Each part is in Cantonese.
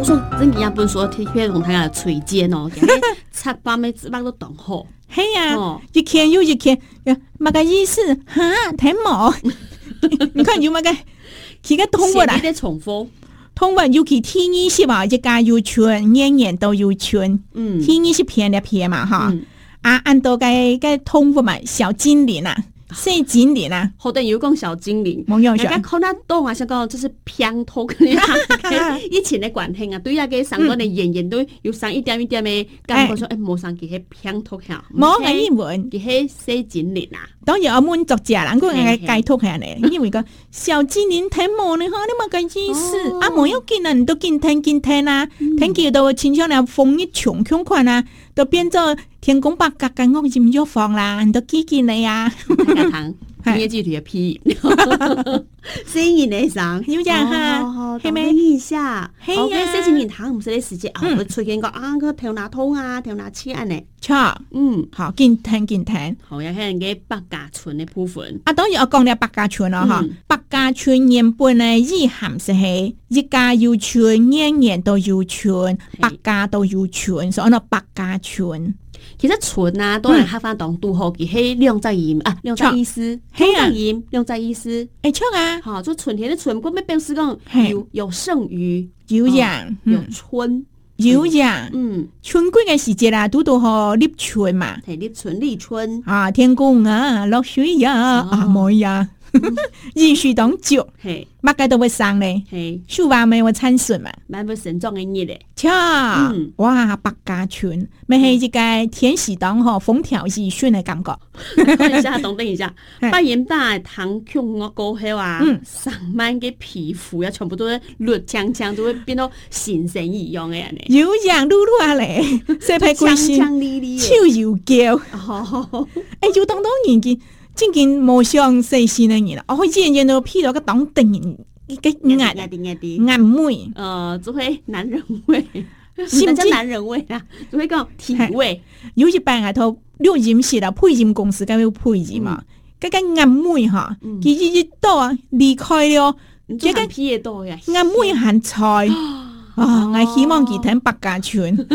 说真嘅一本書睇佢同大家推薦哦，七八尾字都懂好。 嘿呀，一看又一看，乜個意思？哈，睇冇？你看有乜個？佢個通話啦， 在重複。 通話尤其天意是嘛，一家有春，年年都有春。天意是偏的偏嘛，哈。按到個通話嘛，小精靈啊。小精靈啊， 好多人有講小精靈， 冇用上。 大家看得懂啊，想講這是偏頭，以前的觀聽啊，對那個上過的演員都有上一點一點的感覺說，冇上佢係偏頭下， 冇個英文， 佢係小精靈啊。 當然我滿足者啦，我係解讀下呢，因為個小精靈睇冇呢，你冇個意思，啊冇要見啊，你都見聽啊，聽見到親像那風一窮窮款啊，都變做天公伯格嘅我唔要放啦，你都見見你啊。 糖，捏住條皮，聲音嚟上， 要這樣哈， 係咪？一下，我嘅小精靈糖唔使你時間啊，我出現個啊個條拿通啊，條拿錢呢？ 錯，好，見聽， 好有係嘅百家村嘅部分。 啊，當然我講你百家村咯，哈，百家村原本嘅意涵是係一家有村，年年都有村，百家都有村，所以我百家村。 其實村啊，都係黑翻當都好嘅，係兩隻音啊，兩隻意思，兩隻意思。 誒，錯啊， 好，做春天的春，我咩表示講有剩餘， 有樣， 有春， 有樣，春季嘅時節啦，都好立春嘛， 係立春啊，天公啊，落水呀，啊冇呀。繼續當足，乜嘅都會生咧，樹話咪會產順嘛， 咪會成長嘅嘢咧。 錯，哇，百家村咪係一個天時當嗬，風調雨順嘅感覺。 等一下，百元大糖曲我過後啊，上萬嘅皮膚啊，全部都係綠鏘鏘，都會變到新鮮一樣嘅人咧。 有樣露露啊咧，細派貴心，超要叫，誒，要當年紀。真件冇相細線嘅人啦，我見人都披到個當定嘅眼妹， 就會男人味，唔係男人味啦，就會講體味。 有一班係套錄音室啦，配音公司咁樣配音嘛，嗰個眼妹嚇，佢一到啊離開了， 嗰個皮嘢多呀， 眼妹很菜啊！我希望佢聽百家村。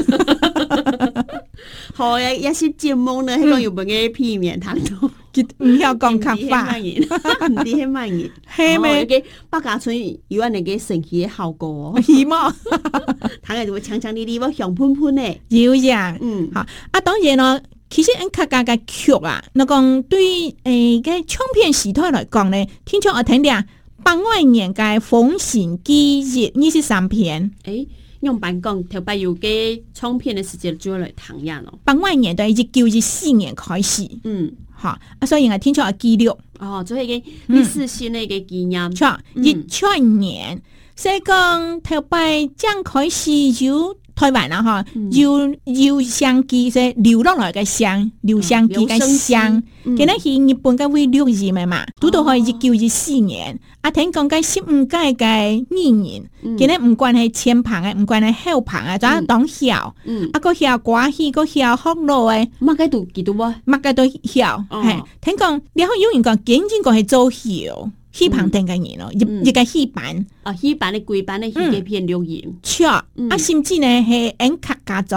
好呀，也是節目呢，香港有冇嘅片面談到？ 佢唔曉講客話， 唔知係乜嘢，係咪？嘅百家村有人嘅神奇嘅效果， 希望， 睇下就會強強啲啲，香噴噴咧。 有呀，好啊，當然咯，其實客家嘅曲啊，我講對嘅唱片時代來講呢，聽講我聽啲8年嘅風行記憶呢是3篇， 用辦講頭擺有嘅唱片嘅時間就來談呀咯。 8年到1994年開始，嚇，所以我聽講記錄， 做係嘅歷史性嘅嘅紀念。 錯，2000年，所以講頭擺將開始就台灣啦，哈，有相機即流落來嘅相，留相機嘅相，佢呢係日本嘅會錄音嘅嘛，到到去1924年，聽講嘅15屆嘅藝人，佢呢唔關係前棚嘅，唔關係後棚啊，就當曉，個曉歌戲，個曉學路嘅， 乜嘅都記到喎， 乜嘅都曉，係聽講，然後有人講，竟然個係做曉。戲棚定嘅嘢咯，一個戲班， 戲班嘅貴班嘅戲嘅片錄音， 錯，甚至呢係客家做。